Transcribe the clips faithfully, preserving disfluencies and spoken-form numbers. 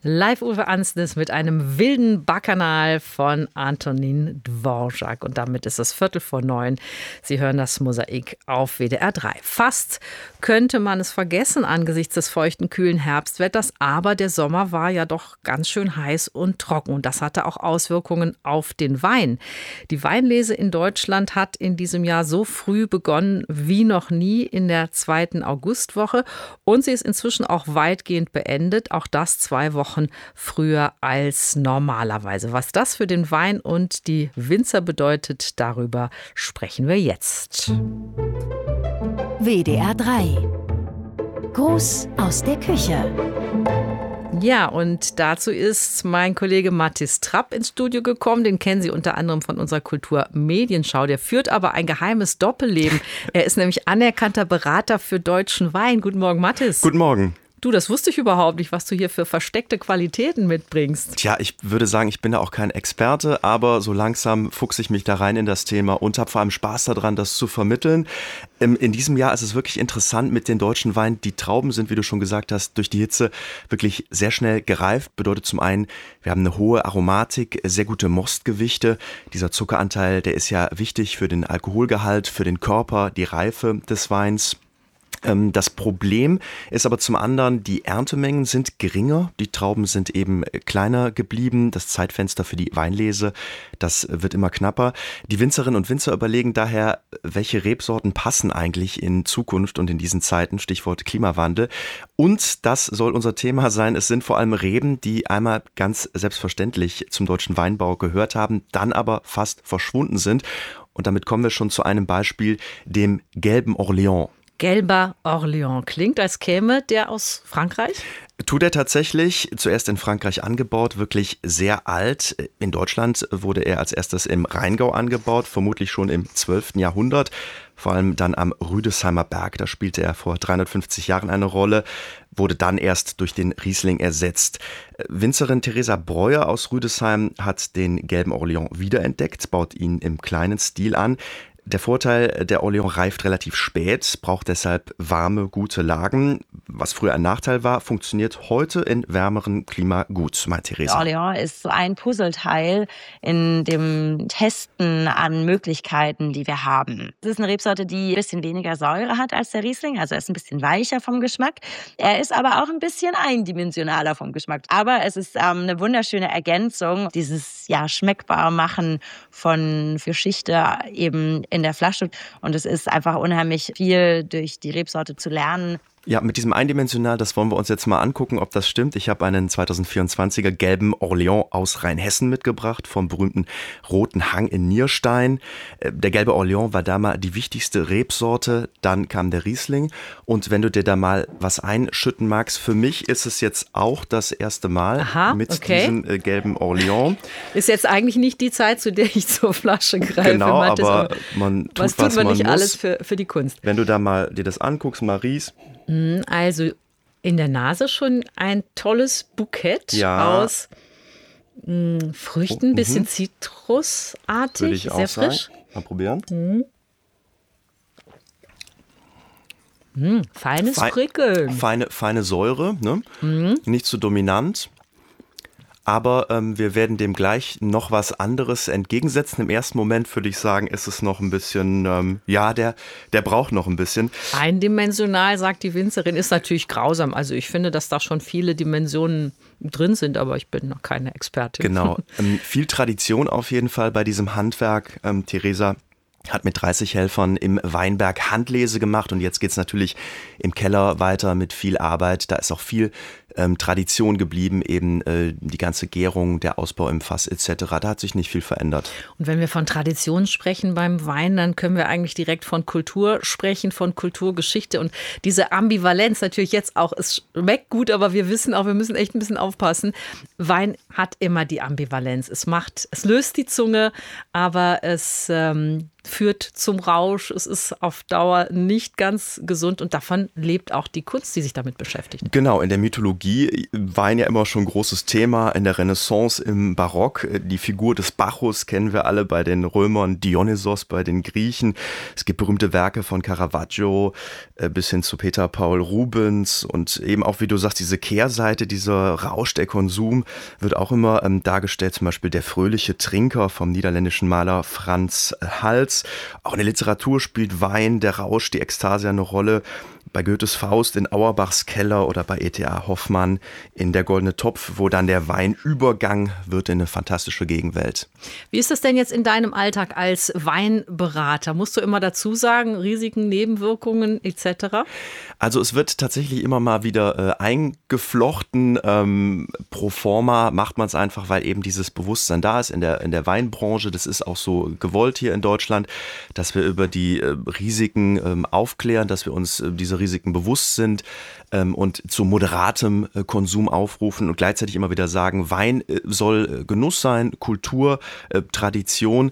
Live Uwe Ansnes mit einem wilden Bacchanal von Antonin Dvorak. Und damit ist es Viertel vor neun. Sie hören das Mosaik auf W D R drei. Fast könnte man es vergessen angesichts des feuchten, kühlen Herbstwetters. Aber der Sommer war ja doch ganz schön heiß und trocken. Und das hatte auch Auswirkungen auf den Wein. Die Weinlese in Deutschland hat in diesem Jahr so früh begonnen wie noch nie in der zweiten Augustwoche. Und sie ist inzwischen auch weitgehend beendet. Auch das zwei Wochen früher als normalerweise. Was das für den Wein und die Winzer bedeutet, darüber sprechen wir jetzt. W D R drei. Gruß aus der Küche. Ja, und dazu ist mein Kollege Mathis Trapp ins Studio gekommen. Den kennen Sie unter anderem von unserer Kulturmedienschau. Der führt aber ein geheimes Doppelleben. Er ist nämlich anerkannter Berater für deutschen Wein. Guten Morgen, Mathis. Guten Morgen. Du, das wusste ich überhaupt nicht, was du hier für versteckte Qualitäten mitbringst. Tja, ich würde sagen, ich bin da auch kein Experte, aber so langsam fuchse ich mich da rein in das Thema und habe vor allem Spaß daran, das zu vermitteln. In diesem Jahr ist es wirklich interessant mit den deutschen Weinen. Die Trauben sind, wie du schon gesagt hast, durch die Hitze wirklich sehr schnell gereift. Bedeutet zum einen, wir haben eine hohe Aromatik, sehr gute Mostgewichte. Dieser Zuckeranteil, der ist ja wichtig für den Alkoholgehalt, für den Körper, die Reife des Weins. Das Problem ist aber zum anderen, die Erntemengen sind geringer, die Trauben sind eben kleiner geblieben, das Zeitfenster für die Weinlese, das wird immer knapper. Die Winzerinnen und Winzer überlegen daher, welche Rebsorten passen eigentlich in Zukunft und in diesen Zeiten, Stichwort Klimawandel. Und das soll unser Thema sein, es sind vor allem Reben, die einmal ganz selbstverständlich zum deutschen Weinbau gehört haben, dann aber fast verschwunden sind. Und damit kommen wir schon zu einem Beispiel, dem gelben Orléans. Gelber Orléans klingt, als käme der aus Frankreich? Tut er tatsächlich, zuerst in Frankreich angebaut, wirklich sehr alt. In Deutschland wurde er als erstes im Rheingau angebaut, vermutlich schon im zwölften Jahrhundert. Vor allem dann am Rüdesheimer Berg, da spielte er vor dreihundertfünfzig Jahren eine Rolle, wurde dann erst durch den Riesling ersetzt. Winzerin Theresa Breuer aus Rüdesheim hat den gelben Orléans wiederentdeckt, baut ihn im kleinen Stil an. Der Vorteil, der Orléans reift relativ spät, braucht deshalb warme, gute Lagen. Was früher ein Nachteil war, funktioniert heute in wärmeren Klima gut, meint Theresa. Orléans ist so ein Puzzleteil in dem Testen an Möglichkeiten, die wir haben. Es ist eine Rebsorte, die ein bisschen weniger Säure hat als der Riesling, also er ist ein bisschen weicher vom Geschmack. Er ist aber auch ein bisschen eindimensionaler vom Geschmack. Aber es ist ähm, eine wunderschöne Ergänzung, dieses ja, schmeckbar machen von Geschichte eben in der Flasche. Und es ist einfach unheimlich viel durch die Rebsorte zu lernen. Ja, mit diesem Eindimensional, das wollen wir uns jetzt mal angucken, ob das stimmt. Ich habe einen zweitausendvierundzwanziger gelben Orléans aus Rheinhessen mitgebracht, vom berühmten Roten Hang in Nierstein. Der gelbe Orléans war damals die wichtigste Rebsorte, dann kam der Riesling. Und wenn du dir da mal was einschütten magst, für mich ist es jetzt auch das erste Mal Aha, mit okay. diesem äh, gelben Orléans. Ist jetzt eigentlich nicht die Zeit, zu der ich zur Flasche greife. Genau, Mathis, aber man tut, was was, tut man man nicht muss. alles für, für die Kunst? Wenn du da mal dir das anguckst, Maries. Also in der Nase schon ein tolles Bukett Ja. aus mh, Früchten, Mhm. bisschen zitrusartig, Würde ich sehr auch sagen. frisch. Mal probieren. Mhm. Mh, feines Fei- Prickeln. Feine, feine Säure, ne? Mhm. Nicht so dominant. Aber ähm, wir werden dem gleich noch was anderes entgegensetzen. Im ersten Moment würde ich sagen, ist es noch ein bisschen, ähm, ja, der, der braucht noch ein bisschen. Eindimensional, sagt die Winzerin, ist natürlich grausam. Also ich finde, dass da schon viele Dimensionen drin sind, aber ich bin noch keine Expertin. Genau. Ähm, viel Tradition auf jeden Fall bei diesem Handwerk. Ähm, Theresa hat mit dreißig Helfern im Weinberg Handlese gemacht und jetzt geht's natürlich im Keller weiter mit viel Arbeit. Da ist auch viel ähm, Tradition geblieben, eben äh, die ganze Gärung, der Ausbau im Fass et cetera. Da hat sich nicht viel verändert. Und wenn wir von Tradition sprechen beim Wein, dann können wir eigentlich direkt von Kultur sprechen, von Kulturgeschichte und diese Ambivalenz natürlich jetzt auch, es schmeckt gut, aber wir wissen auch, wir müssen echt ein bisschen aufpassen. Wein hat immer die Ambivalenz. Es macht, es löst die Zunge, aber es ähm, führt zum Rausch. Es ist auf Dauer nicht ganz gesund und davon lebt auch die Kunst, die sich damit beschäftigt. Genau, in der Mythologie Mythologie. Wein ja immer schon ein großes Thema in der Renaissance, im Barock. Die Figur des Bacchus kennen wir alle bei den Römern, Dionysos bei den Griechen. Es gibt berühmte Werke von Caravaggio bis hin zu Peter Paul Rubens und eben auch, wie du sagst, diese Kehrseite, dieser Rausch, der Konsum wird auch immer ähm, dargestellt, zum Beispiel der fröhliche Trinker vom niederländischen Maler Frans Hals. Auch in der Literatur spielt Wein, der Rausch, die Ekstase eine Rolle. Bei Goethes Faust in Auerbachs Keller oder bei E T A Hoffmann in Der goldene Topf, wo dann der Wein Übergang wird in eine fantastische Gegenwelt. Wie ist das denn jetzt in deinem Alltag als Weinberater? Musst du immer dazu sagen, Risiken, Nebenwirkungen et cetera? Also es wird tatsächlich immer mal wieder äh, eingeflochten. Ähm, pro forma macht man es einfach, weil eben dieses Bewusstsein da ist in der, in der Weinbranche. Das ist auch so gewollt hier in Deutschland, dass wir über die äh, Risiken ähm, aufklären, dass wir uns äh, diese Risiken bewusst sind ähm, und zu moderatem äh, Konsum aufrufen und gleichzeitig immer wieder sagen, Wein äh, soll äh, Genuss sein, Kultur, äh, Tradition.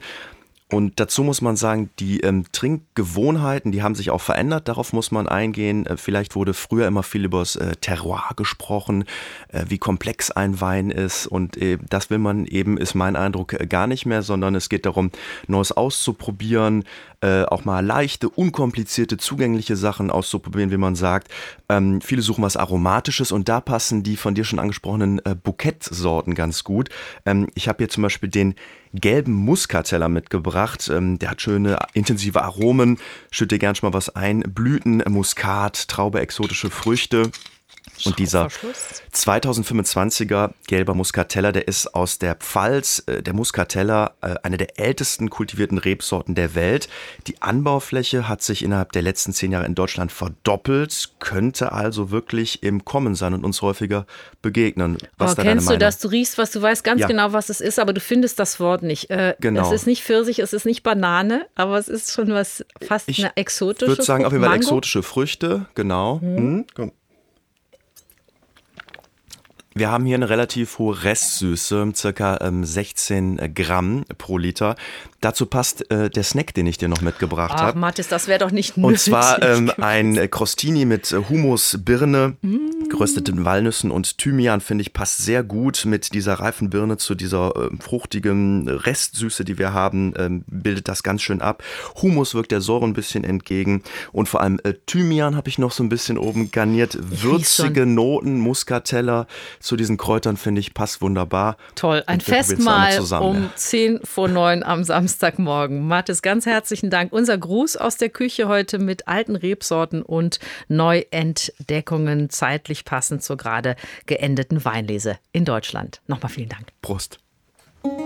Und dazu muss man sagen, die ähm, Trinkgewohnheiten, die haben sich auch verändert, darauf muss man eingehen. Äh, vielleicht wurde früher immer viel über das äh, Terroir gesprochen, äh, wie komplex ein Wein ist und äh, das will man eben, ist mein Eindruck, äh, gar nicht mehr, sondern es geht darum, Neues auszuprobieren, äh, auch mal leichte, unkomplizierte, zugängliche Sachen auszuprobieren, wie man sagt. Ähm, viele suchen was Aromatisches und da passen die von dir schon angesprochenen äh, Bouquet-Sorten ganz gut. Ähm, ich habe hier zum Beispiel den gelben Muscateller mitgebracht. Ähm, der hat schöne, intensive Aromen. Schütt dir gern schon mal was ein. Blüten, Muskat, Traube, exotische Früchte. Und dieser zweitausendfünfundzwanziger gelber Muscateller, der ist aus der Pfalz. Der Muscateller, eine der ältesten kultivierten Rebsorten der Welt. Die Anbaufläche hat sich innerhalb der letzten zehn Jahre in Deutschland verdoppelt, könnte also wirklich im Kommen sein und uns häufiger begegnen. Was oh, da kennst du das? Du riechst was, du weißt ganz ja. genau, was es ist, aber du findest das Wort nicht. Äh, genau. Es ist nicht Pfirsich, es ist nicht Banane, aber es ist schon was fast ich eine exotische Ich würde sagen, auf jeden Fall Mango? exotische Früchte, genau. Hm. Hm, komm. Wir haben hier eine relativ hohe Restsüße, circa ähm, sechzehn Gramm pro Liter. Dazu passt äh, der Snack, den ich dir noch mitgebracht habe. Ach, Mathis, das wäre doch nicht nötig. Und zwar ähm, ein Crostini mit Hummus, Birne, mm. gerösteten Walnüssen und Thymian, finde ich, passt sehr gut mit dieser reifen Birne zu dieser äh, fruchtigen Restsüße, die wir haben, ähm, bildet das ganz schön ab. Hummus wirkt der Säure ein bisschen entgegen und vor allem äh, Thymian habe ich noch so ein bisschen oben garniert. Würzige Noten, Muscateller zu diesen Kräutern, finde ich, passt wunderbar. Toll, ein Festmahl um zehn vor neun am Samstagmorgen. Mathis, ganz herzlichen Dank. Unser Gruß aus der Küche heute mit alten Rebsorten und Neuentdeckungen, zeitlich passend zur gerade geendeten Weinlese in Deutschland. Nochmal vielen Dank. Prost.